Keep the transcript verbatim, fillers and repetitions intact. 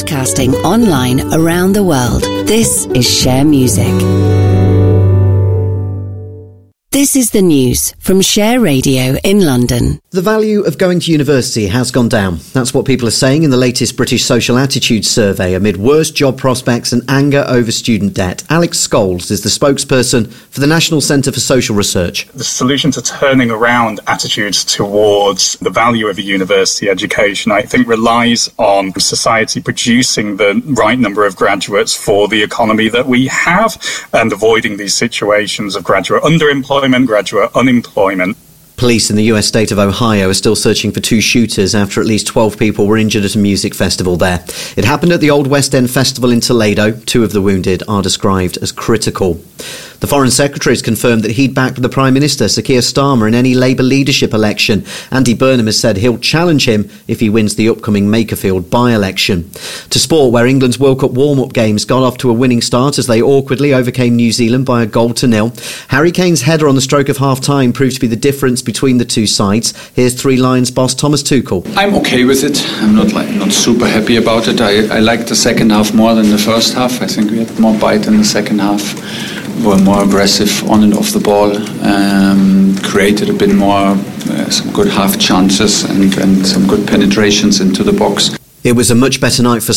broadcasting online around the world. This is Share Music. This is the news from Share Radio in London. The value of going to university has gone down. That's what people are saying in the latest British Social Attitudes Survey amid worse job prospects and anger over student debt. Alex Scholes is the spokesperson for the National Centre for Social Research. The solution to turning around attitudes towards the value of a university education, I think, relies on society producing the right number of graduates for the economy that we have and avoiding these situations of graduate underemployment, graduate unemployment. Police in the U S state of Ohio are still searching for two shooters after at least twelve people were injured at a music festival there. It happened at the Old West End Festival in Toledo. Two of the wounded are described as critical. The Foreign Secretary has confirmed that he'd back the Prime Minister, Sir Keir Starmer, in any Labour leadership election. Andy Burnham has said he'll challenge him if he wins the upcoming Makerfield by-election. To sport, where England's World Cup warm-up games got off to a winning start as they awkwardly overcame New Zealand by a goal to nil. Harry Kane's header on the stroke of half-time proved to be the difference between the two sides. Here's Three Lions boss Thomas Tuchel. I'm okay with it. I'm not like not super happy about it. I, I liked the second half more than the first half. I think we had more bite in the second half. We were more aggressive on and off the ball. Um, created a bit more, uh, some good half chances and, and some good penetrations into the box. It was a much better night for